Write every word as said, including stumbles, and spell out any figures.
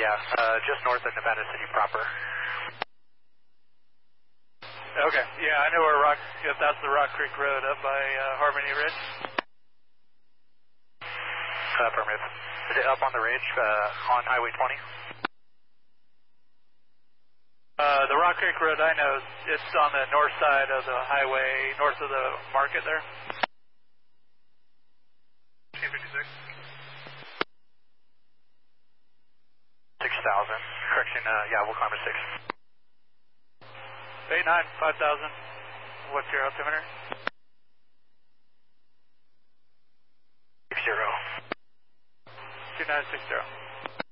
yeah, uh, just north of Nevada City proper. Okay, yeah, I know where Rock, if that's the Rock Creek Road up by uh, Harmony Ridge. Uh, permit. Is it up on the ridge uh, on Highway twenty? Uh, the Rock Creek Road I know, it's on the north side of the highway, north of the market there. T fifty-six. six thousand. Correction, uh, yeah, we'll climb a six. eight nine, five thousand. What's your altimeter? six zero. two nine six zero.